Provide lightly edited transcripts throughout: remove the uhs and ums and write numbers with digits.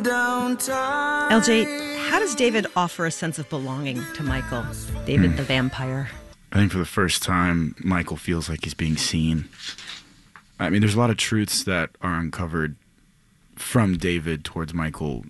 downtown. LJ, how does David offer a sense of belonging to Michael, David the vampire? I think for the first time, Michael feels like he's being seen. I mean, there's a lot of truths that are uncovered from David towards Michael.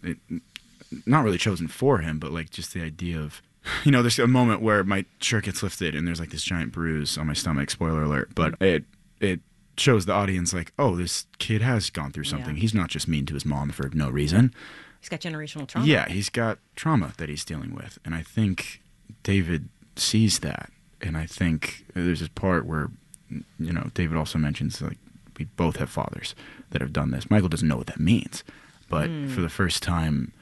Not really chosen for him, but like just the idea of, there's a moment where my shirt gets lifted and there's like this giant bruise on my stomach, spoiler alert, but it shows the audience like, oh, this kid has gone through something. Yeah. He's not just mean to his mom for no reason. He's got generational trauma. Yeah, he's got trauma that he's dealing with. And I think David sees that. And I think there's this part where, David also mentions like we both have fathers that have done this. Michael doesn't know what that means. But for the first time,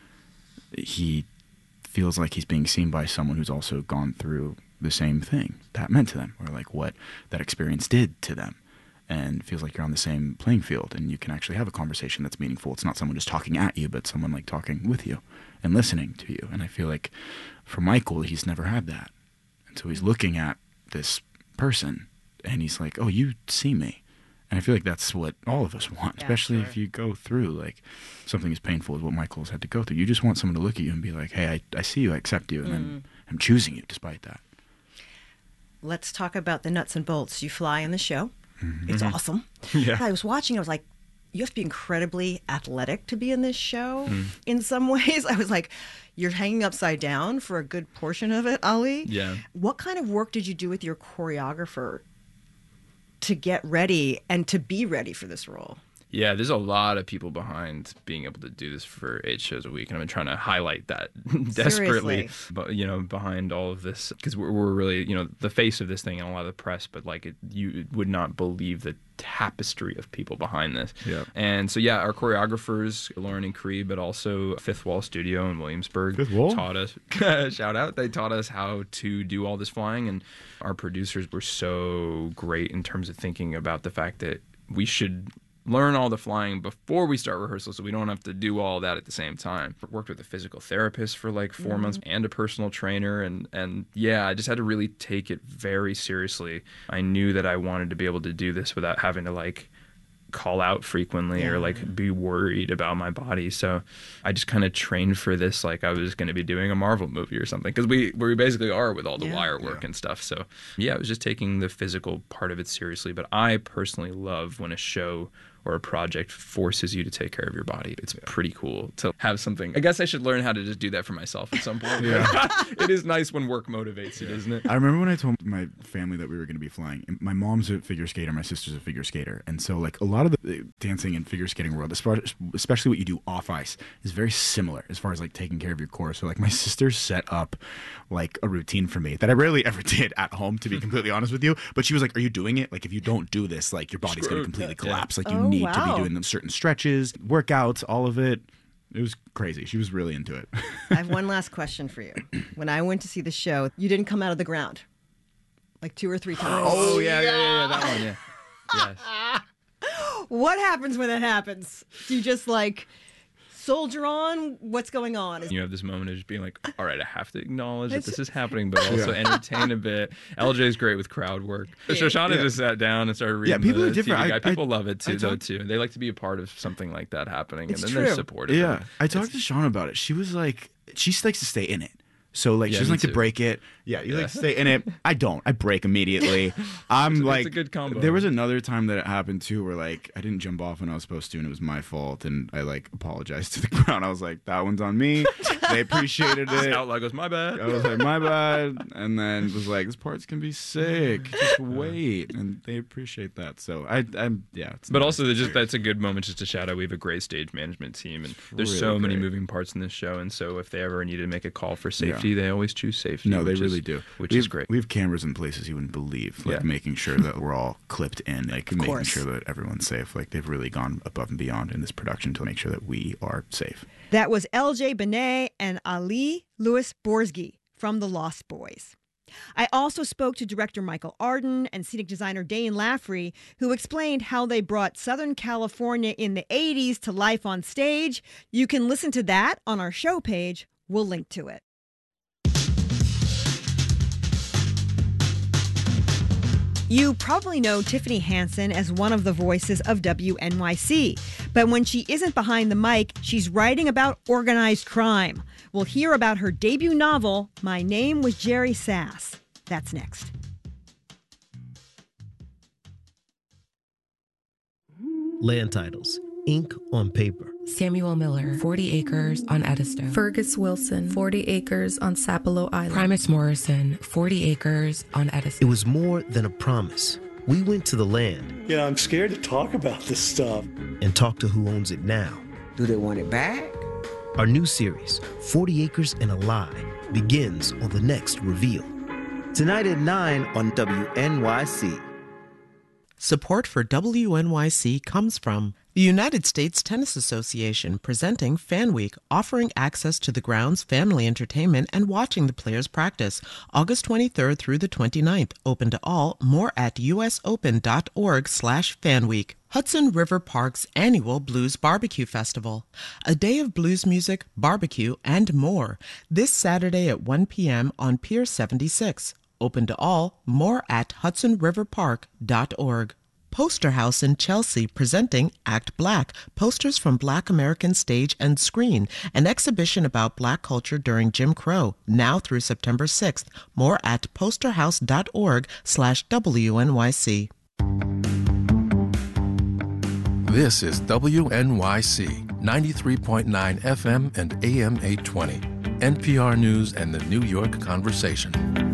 he feels like he's being seen by someone who's also gone through the same thing that meant to them, or like what that experience did to them. And feels like you're on the same playing field and you can actually have a conversation that's meaningful. It's not someone just talking at you, but someone like talking with you and listening to you. And I feel like for Michael, he's never had that. And so he's looking at this person and he's like, oh, you see me. And I feel like that's what all of us want, especially if you go through like something as painful as what Michael's had to go through. You just want someone to look at you and be like, hey, I see you, I accept you, and then I'm choosing you despite that. Let's talk about the nuts and bolts. You fly in the show. Mm-hmm. It's awesome. Yeah. I was watching, I was like, you have to be incredibly athletic to be in this show in some ways. I was like, you're hanging upside down for a good portion of it, Ali. Yeah. What kind of work did you do with your choreographer to get ready and to be ready for this role? Yeah, there's a lot of people behind being able to do this for 8 shows a week, and I've been trying to highlight that desperately. But behind all of this, because we're really the face of this thing in a lot of the press, but like you would not believe the tapestry of people behind this. Yeah. And so our choreographers, Lauren and Cree, but also Fifth Wall Studio in Williamsburg, taught us. Shout out! They taught us how to do all this flying, and our producers were so great in terms of thinking about the fact that we should learn all the flying before we start rehearsal so we don't have to do all that at the same time. I worked with a physical therapist for like 4 months and a personal trainer, and I just had to really take it very seriously. I knew that I wanted to be able to do this without having to like call out frequently or like be worried about my body. So I just kind of trained for this like I was going to be doing a Marvel movie or something, because we basically are with all the wire work and stuff. So it was just taking the physical part of it seriously. But I personally love when a show or a project forces you to take care of your body. It's pretty cool to have something. I guess I should learn how to just do that for myself at some point. It is nice when work motivates it, isn't it? I remember when I told my family that we were going to be flying. My mom's a figure skater, my sister's a figure skater. And so like a lot of the dancing and figure skating world, especially what you do off ice, is very similar as far as like taking care of your core. So like my sister set up like a routine for me that I rarely ever did at home, to be completely honest with you. But she was like, are you doing it? Like if you don't do this, like your body's going to completely collapse. Like you need to be doing them certain stretches, workouts, all of it. It was crazy. She was really into it. I have one last question for you. When I went to see the show, you didn't come out of the ground like 2 or 3 times. Oh, yeah, that one, yeah. Yes. What happens when that happens? Do you just like soldier on? What's going on? You have this moment of just being like, all right, I have to acknowledge that this is happening, but also entertain a bit. LJ's great with crowd work. Shoshana just sat down and started reading people the are different. TV guide. People love it too, too. They like to be a part of something like that happening, and then they're supportive. Yeah, I talked to Sean about it. She was like, she likes to stay in it. So like she doesn't like to break it. Yeah, you like to stay in it. I don't. I break immediately. It's a good combo. There was another time that it happened too, where like I didn't jump off when I was supposed to, and it was my fault, and I like apologized to the crowd. I was like, that one's on me. They appreciated it. Out loud goes, my bad. I was like, my bad, and then it was like, this part's gonna be sick. Just wait, and they appreciate that. So I'm But also, that's a good moment just to shout out. We have a great stage management team, and there's really so many moving parts in this show, and so if they ever need to make a call for safety, they always choose safety. No, they really do. Which is great. We have cameras in places you wouldn't believe, like making sure that we're all clipped in, like making sure that everyone's safe. Like they've really gone above and beyond in this production to make sure that we are safe. That was LJ Benet and Ali Louis Borsky from The Lost Boys. I also spoke to director Michael Arden and scenic designer Dane Laffrey, who explained how they brought Southern California in the 80s to life on stage. You can listen to that on our show page. We'll link to it. You probably know Tiffany Hansen as one of the voices of WNYC. But when she isn't behind the mic, she's writing about organized crime. We'll hear about her debut novel, My Name Was Jerry Sass. That's next. Land titles, ink on paper. Samuel Miller, 40 acres on Eddystone. Fergus Wilson, 40 acres on Sapelo Island. Primus Morrison, 40 acres on Eddystone. It was more than a promise. We went to the land. Yeah, I'm scared to talk about this stuff. And talk to who owns it now. Do they want it back? Our new series, 40 Acres and a Lie, begins on the next reveal. Tonight at 9 on WNYC. Support for WNYC comes from the United States Tennis Association, presenting Fan Week, offering access to the grounds, family entertainment, and watching the players practice. August 23rd through the 29th. Open to all. More at usopen.org/fanweek. Hudson River Park's annual Blues Barbecue Festival. A day of blues music, barbecue, and more. This Saturday at 1 p.m. on Pier 76. Open to all. More at hudsonriverpark.org. Poster House in Chelsea, presenting Act Black, posters from Black American stage and screen, an exhibition about Black culture during Jim Crow, now through September 6th. More at posterhouse.org/WNYC. This is WNYC, 93.9 FM and AM 820, NPR News and the New York Conversation.